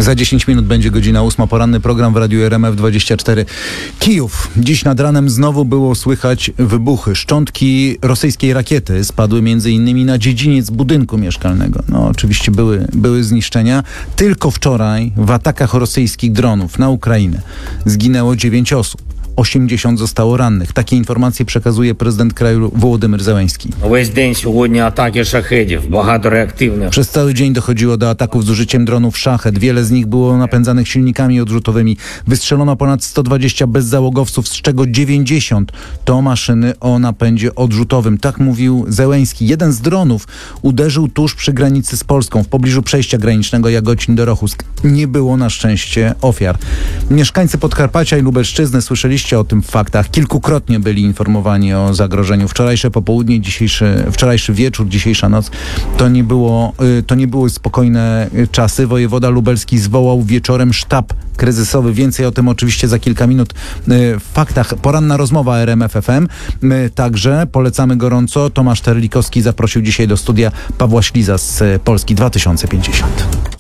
Za 10 minut będzie godzina 8. Poranny program w Radiu RMF24. Kijów. Dziś nad ranem znowu było słychać wybuchy. Szczątki rosyjskiej rakiety spadły m.in. na dziedziniec budynku mieszkalnego. No oczywiście były zniszczenia. Tylko wczoraj w atakach rosyjskich dronów na Ukrainę zginęło 9 osób. 80 zostało rannych. Takie informacje przekazuje prezydent kraju Wołodymyr Zełenski. Весь день сьогодні атаки шахедів, багато реактивних. Przez cały dzień dochodziło do ataków z użyciem dronów Szached. Wiele z nich było napędzanych silnikami odrzutowymi. Wystrzelono ponad 120 bezzałogowców, z czego 90 to maszyny o napędzie odrzutowym. Tak mówił Zełenski. Jeden z dronów uderzył tuż przy granicy z Polską, w pobliżu przejścia granicznego Jagocin-Dorochusk. Nie było na szczęście ofiar. Mieszkańcy Podkarpacia i Lubelszczyzny słyszeliście o tym faktach. Kilkukrotnie byli informowani o zagrożeniu. Wczorajsze popołudnie, wczorajszy wieczór, dzisiejsza noc to nie były spokojne czasy. Wojewoda lubelski zwołał wieczorem sztab kryzysowy. Więcej o tym oczywiście za kilka minut w faktach. Poranna rozmowa RMF FM. My także polecamy gorąco. Tomasz Terlikowski zaprosił dzisiaj do studia Pawła Śliza z Polski 2050.